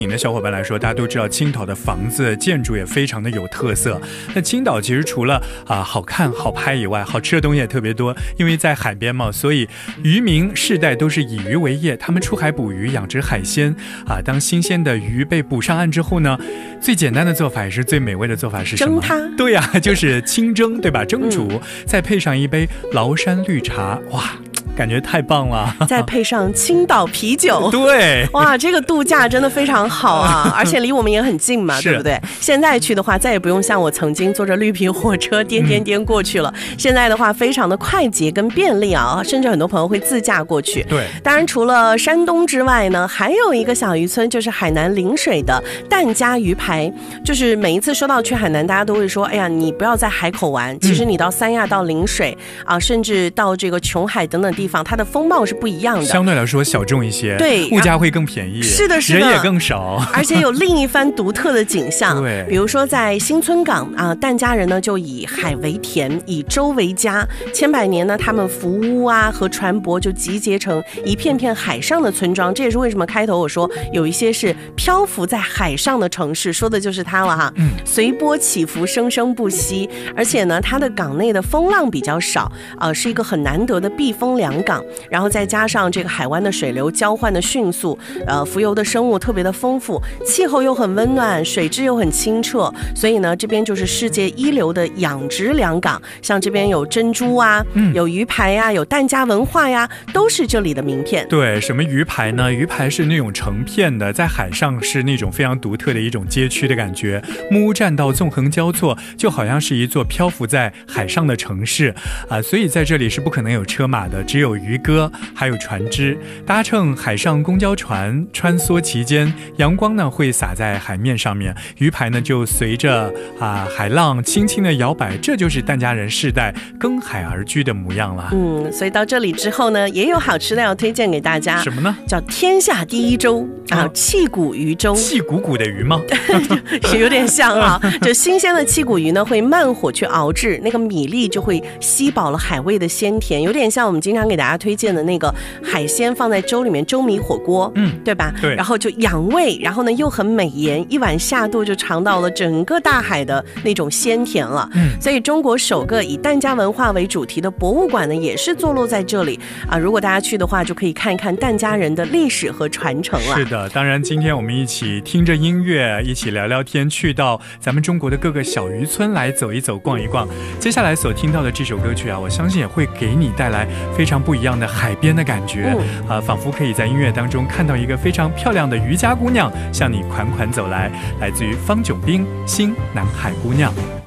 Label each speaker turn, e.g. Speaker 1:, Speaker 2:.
Speaker 1: 的小伙伴来说，大家都知道青岛的房子建筑也非常的有特色。那青岛其实除了好看好拍以外，好吃的东西也特别多，因为在海边嘛，所以渔民世代都是以渔为业，他们出海捕鱼养殖海鲜当新鲜的鱼被捕上岸之后呢，最简单的做法也是最美味的做法是什么？
Speaker 2: 蒸它。
Speaker 1: 对呀，就是清蒸，对吧？蒸煮，再配上一杯崂山绿茶，哇，感觉太棒了。
Speaker 2: 再配上青岛啤酒，
Speaker 1: 对，
Speaker 2: 哇，这个度假真的非常好啊，而且离我们也很近嘛，对不对？现在去的话，再也不用像我曾经坐着绿皮火车颠过去了。现在的话，非常的快捷跟便利啊，甚至很多朋友会自驾过去。
Speaker 1: 对，
Speaker 2: 当然除了山东之外呢，还有一个小渔村，就是海南陵水的疍家鱼排。就是每一次说到去海南，大家都会说，哎呀，你不要在海口玩，其实你到三亚、到陵水甚至到这个琼海等等地方，它的风貌是不一样的，
Speaker 1: 相对来说小众一些，
Speaker 2: 对，
Speaker 1: 物价会更便宜，
Speaker 2: 是的，
Speaker 1: 人也更少，
Speaker 2: 而且有另一番独特的景象。
Speaker 1: 对，
Speaker 2: 比如说在新村港疍家人呢就以海为田，以舟为家，千百年呢，他们扶屋和船舶就集结成一片片海上的村庄。这也是为什么开头我说有一些是漂浮在海上的城市，说的就是它了哈。随波起伏，生生不息。而且呢，它的港内的风浪比较少，是一个很难得的避风良港。然后再加上这个海湾的水流交换的迅速，浮游的生物特别的丰富，气候又很温暖，水质又很清澈，所以呢，这边就是世界一流的养殖良港。像这边有珍珠有鱼排有疍家文化都是这里的名片。
Speaker 1: 对，什么鱼排呢？鱼排是那种成片的，在海上是那种非常独特的一种街区的感觉，木屋栈道纵横交错，就好像是一座漂浮在海上的城市所以在这里是不可能有车马的，只有渔歌还有船只，搭乘海上公交船穿梭其间，阳光呢会洒在海面上面，鱼排呢就随着海浪轻轻的摇摆，这就是疍家人世代更海而居的模样了。
Speaker 2: 所以到这里之后呢，也有好吃的要推荐给大家。
Speaker 1: 什么呢？叫
Speaker 2: 天下第一粥气骨鱼粥。
Speaker 1: 气鼓鼓的鱼吗？
Speaker 2: 是有点像就新鲜的气骨鱼呢会慢火去熬制，那个米粒就会吸饱了海味的鲜甜，有点像我们经常给大家推荐的那个海鲜放在粥里面，粥米火锅，对吧？
Speaker 1: 对，
Speaker 2: 然后就养胃，然后呢又很美颜，一碗下肚就尝到了整个大海的那种鲜甜了。所以中国首个以疍家文化为主题的博物馆呢，也是坐落在这里如果大家去的话，就可以看一看疍家人的历史和传承了。
Speaker 1: 是的，当然今天我们一起听着音乐，一起聊聊天，去到咱们中国的各个小渔村来走一走、逛一逛。接下来所听到的这首歌曲我相信也会给你带来非常不一样的海边的感觉仿佛可以在音乐当中看到一个非常漂亮的渔家姑娘向你款款走来，来自于方炯斌《新南海姑娘》。